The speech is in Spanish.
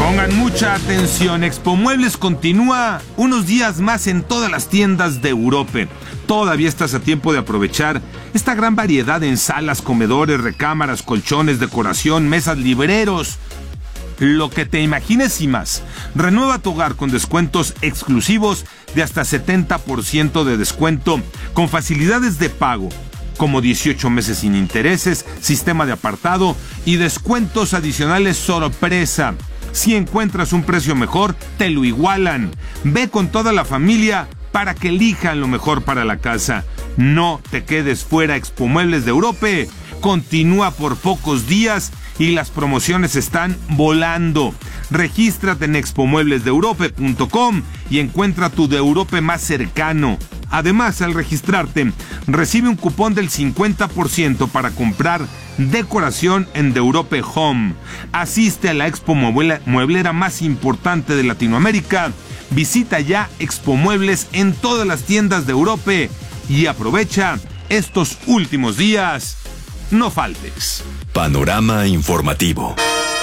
Pongan mucha atención, Expo Muebles continúa unos días más en todas las tiendas de Europa. Todavía estás a tiempo de aprovechar esta gran variedad en salas, comedores, recámaras, colchones, decoración, mesas, libreros. Lo que te imagines y más. Renueva tu hogar con descuentos exclusivos de hasta 70% de descuento, con facilidades de pago, como 18 meses sin intereses, sistema de apartado y descuentos adicionales sorpresa. Si encuentras un precio mejor, te lo igualan. Ve con toda la familia para que elijan lo mejor para la casa. No te quedes fuera. Expo Muebles de Europa continúa por pocos días y las promociones están volando. Regístrate en expomueblesdeeurope.com y encuentra tu de Europa más cercano. Además, al registrarte, recibe un cupón del 50% para comprar decoración en The Europe Home. Asiste a la expo mueblera más importante de Latinoamérica. Visita ya Expo Muebles en todas las tiendas de Europa y aprovecha estos últimos días. No faltes. Panorama informativo.